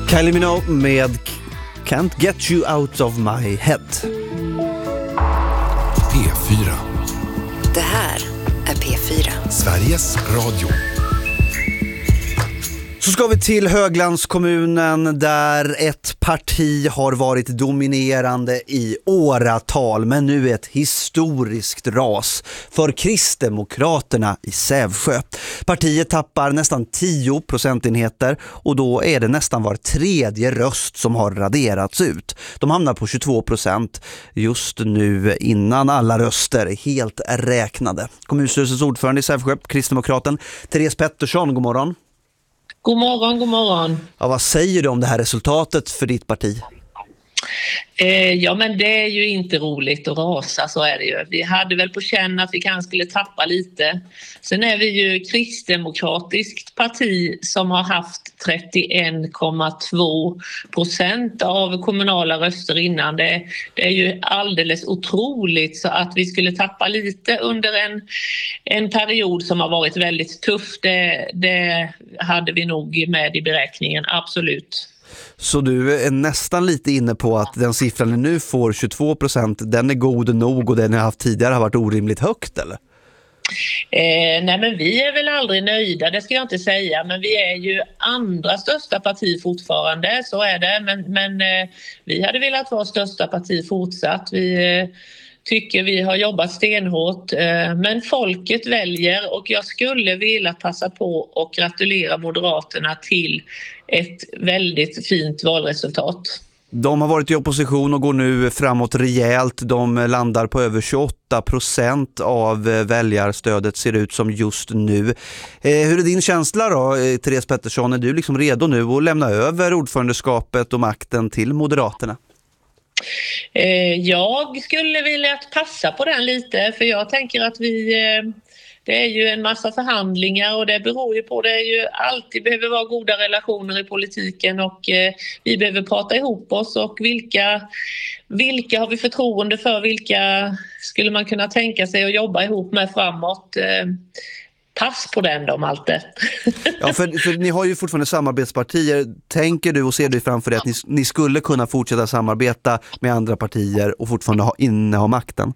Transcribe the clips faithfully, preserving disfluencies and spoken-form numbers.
Kylie Minogue med Can't Get You Out of My Head. P fyra. Det här är P fyra. Sveriges Radio. Så ska vi till Höglandskommunen där ett parti har varit dominerande i åratal, men nu ett historiskt ras för Kristdemokraterna i Sävsjö. Partiet tappar nästan tio procentenheter och då är det nästan var tredje röst som har raderats ut. De hamnar på tjugotvå procent just nu innan alla röster är helt räknade. Kommunstyrelsens ordförande i Sävsjö, Kristdemokraten Therese Pettersson, god morgon. God morgon, god morgon. Ja, vad säger du om det här resultatet för ditt parti? Eh, ja, men det är ju inte roligt att rasa, så är det ju. Vi hade väl på känn att vi kanske skulle tappa lite. Sen är vi ju kristdemokratiskt parti som har haft trettioen komma två procent av kommunala röster innan. Det, det är ju alldeles otroligt, så att vi skulle tappa lite under en, en period som har varit väldigt tuff. Det, det hade vi nog med i beräkningen, absolut. Så du är nästan lite inne på att den siffran ni nu får, tjugotvå procent, den är god nog och den ni har haft tidigare har varit orimligt högt, eller? Eh, nej, men vi är väl aldrig nöjda, det ska jag inte säga, men vi är ju andra största parti fortfarande, så är det, men, men eh, vi hade velat vara största parti fortsatt. Vi eh, tycker vi har jobbat stenhårt, eh, men folket väljer, och jag skulle vilja passa på och gratulera Moderaterna till ett väldigt fint valresultat. De har varit i opposition och går nu framåt rejält. De landar på över tjugoåtta procent av väljarstödet, ser det ut som just nu. Eh, hur är din känsla då, Therese Pettersson? Är du liksom redo nu att lämna över ordförandeskapet och makten till Moderaterna? Eh, jag skulle vilja passa på den lite, för jag tänker att vi... Eh, Det är ju en massa förhandlingar, och det beror ju på, det är ju alltid behöver vara goda relationer i politiken, och eh, vi behöver prata ihop oss, och vilka, vilka har vi förtroende för, vilka skulle man kunna tänka sig att jobba ihop med framåt. Eh, pass på den då, Malte. Ja, för, för ni har ju fortfarande samarbetspartier. Tänker du och ser du framför dig att ni, ni skulle kunna fortsätta samarbeta med andra partier och fortfarande ha, inneha makten?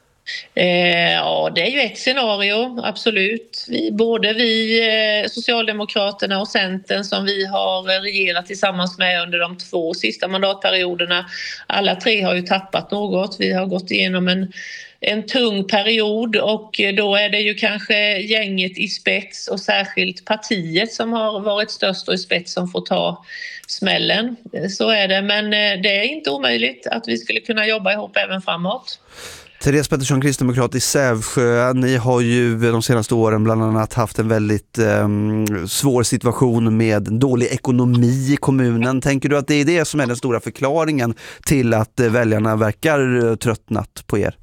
Eh, ja, det är ju ett scenario, absolut. Vi, både vi, eh, Socialdemokraterna och Centern, som vi har regerat tillsammans med under de två sista mandatperioderna, alla tre har ju tappat något. Vi har gått igenom en, en tung period, och då är det ju kanske gänget i spets och särskilt partiet som har varit störst och i spets som får ta smällen. Så är det, men det är inte omöjligt att vi skulle kunna jobba ihop även framåt. Therese Pettersson, kristdemokrat i Sävsjö, ni har ju de senaste åren bland annat haft en väldigt eh, svår situation med dålig ekonomi i kommunen. Tänker du att det är det som är den stora förklaringen till att eh, väljarna verkar tröttnat på er?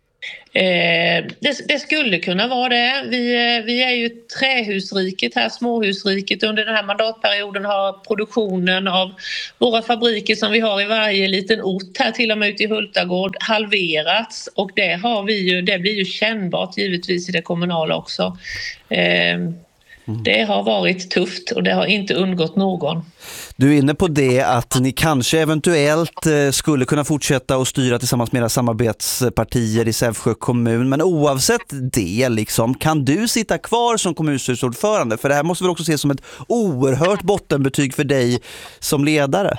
Eh, det, det skulle kunna vara det. Vi, vi är ju trähusriket här, småhusriket. Under den här mandatperioden har produktionen av våra fabriker som vi har i varje liten ort här, till och med ute i Hultagård, halverats. Och det, har vi ju, det blir ju kännbart givetvis i det kommunala också. Eh, Det har varit tufft, och det har inte undgått någon. Du är inne på det att ni kanske eventuellt skulle kunna fortsätta att styra tillsammans med era samarbetspartier i Sävsjö kommun. Men oavsett det, liksom, kan du sitta kvar som kommunstyrelseordförande? För det här måste väl också ses som ett oerhört bottenbetyg för dig som ledare?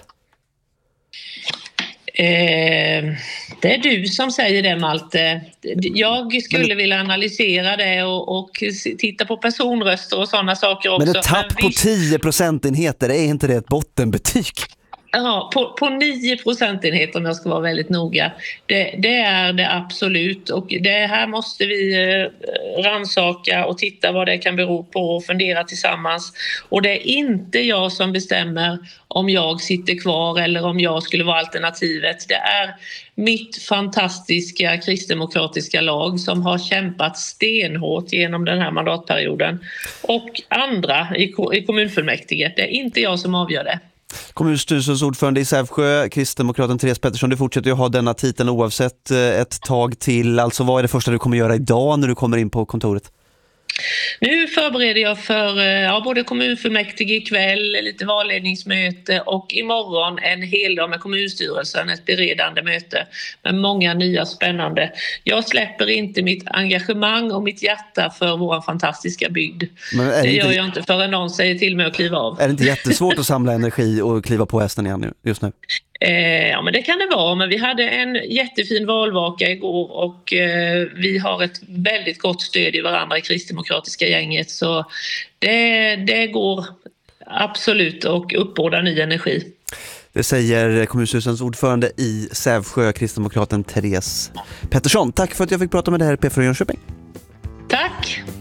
Eh, det är du som säger det, Malte. Jag skulle men, vilja analysera det och, och titta på personröster och sådana saker också. Men ett tapp men visst, på tio procentenheter, är inte det ett bottenbetyg? Ja, på, på nio procentenheter om jag ska vara väldigt noga. Det, det är det absolut, och det här måste vi eh, ransaka och titta vad det kan bero på och fundera tillsammans. Och det är inte jag som bestämmer om jag sitter kvar eller om jag skulle vara alternativet. Det är mitt fantastiska kristdemokratiska lag som har kämpat stenhårt genom den här mandatperioden, och andra i, i kommunfullmäktige. Det är inte jag som avgör det. Kommunstyrelsens ordförande i Sävsjö, kristdemokraten Therese Pettersson, du fortsätter ju ha denna titeln oavsett ett tag till. Alltså, vad är det första du kommer göra idag när du kommer in på kontoret? Nu förbereder jag för ja, både kommunfullmäktige ikväll, lite valledningsmöte och imorgon en hel dag med kommunstyrelsen, ett beredande möte med många nya spännande. Jag släpper inte mitt engagemang och mitt hjärta för vår fantastiska bygd. Men det, det gör inte... jag inte förrän någon säger till mig att kliva av. Är det inte jättesvårt att samla energi och kliva på hästen igen nu, just nu? Eh, ja, men det kan det vara, men vi hade en jättefin valvaka igår och eh, vi har ett väldigt gott stöd i varandra i kristdemokratiska gänget, så det, det går absolut och uppbåda ny energi. Det säger kommunstyrelsens ordförande i Sävsjö, kristdemokraten Therese Pettersson. Tack för att jag fick prata med dig här i P fyra Jönköping. Tack!